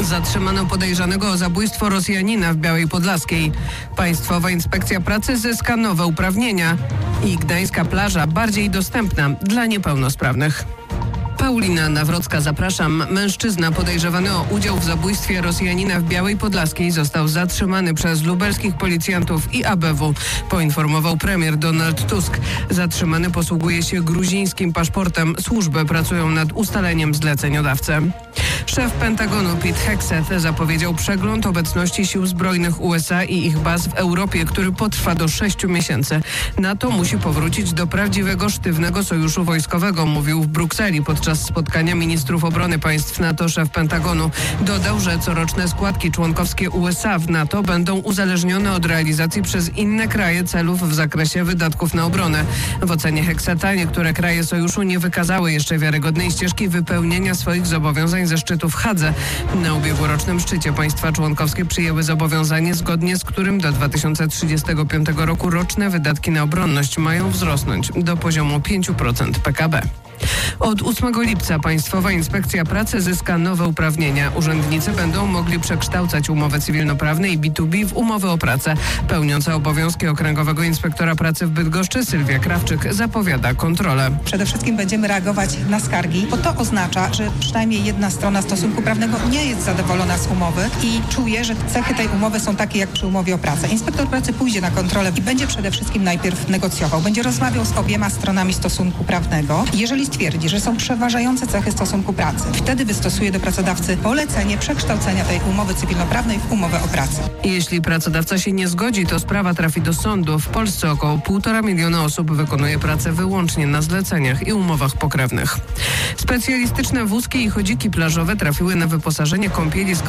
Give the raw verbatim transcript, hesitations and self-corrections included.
Zatrzymano podejrzanego o zabójstwo Rosjanina w Białej Podlaskiej. Państwowa Inspekcja Pracy zyska nowe uprawnienia i gdańska plaża bardziej dostępna dla niepełnosprawnych. Paulina Nawrocka, zapraszam. Mężczyzna podejrzewany o udział w zabójstwie Rosjanina w Białej Podlaskiej został zatrzymany przez lubelskich policjantów i A B W, poinformował premier Donald Tusk. Zatrzymany posługuje się gruzińskim paszportem. Służby pracują nad ustaleniem zleceniodawcy. Szef Pentagonu Pete Hegseth zapowiedział przegląd obecności sił zbrojnych U S A i ich baz w Europie, który potrwa do sześciu miesięcy. NATO musi powrócić do prawdziwego, sztywnego sojuszu wojskowego, mówił w Brukseli podczas spotkania ministrów obrony państw NATO szef Pentagonu. Dodał, że coroczne składki członkowskie U S A w NATO będą uzależnione od realizacji przez inne kraje celów w zakresie wydatków na obronę. W ocenie Hegsetha niektóre kraje sojuszu nie wykazały jeszcze wiarygodnej ścieżki wypełnienia swoich zobowiązań ze szczytu w Hadze. Na ubiegłorocznym szczycie państwa członkowskie przyjęły zobowiązanie, zgodnie z którym do dwa tysiące trzydziestego piątego roku roczne wydatki na obronność mają wzrosnąć do poziomu pięć procent P K B. Od ósmego lipca Państwowa Inspekcja Pracy zyska nowe uprawnienia. Urzędnicy będą mogli przekształcać umowy cywilnoprawne i B dwa B w umowy o pracę. Pełniąca obowiązki Okręgowego Inspektora Pracy w Bydgoszczy Sylwia Krawczyk zapowiada kontrolę. Przede wszystkim będziemy reagować na skargi, bo to oznacza, że przynajmniej jedna strona stosunku prawnego nie jest zadowolona z umowy i czuje, że cechy tej umowy są takie jak przy umowie o pracę. Inspektor pracy pójdzie na kontrolę i będzie przede wszystkim najpierw negocjował. Będzie rozmawiał z obiema stronami stosunku prawnego. Jeżeli stwierdzi, że są przeważające cechy stosunku pracy, wtedy wystosuje do pracodawcy polecenie przekształcenia tej umowy cywilnoprawnej w umowę o pracę. Jeśli pracodawca się nie zgodzi, to sprawa trafi do sądu. W Polsce około półtora miliona osób wykonuje pracę wyłącznie na zleceniach i umowach pokrewnych. Specjalistyczne wózki i chodziki plażowe trafiły na wyposażenie kąpielisk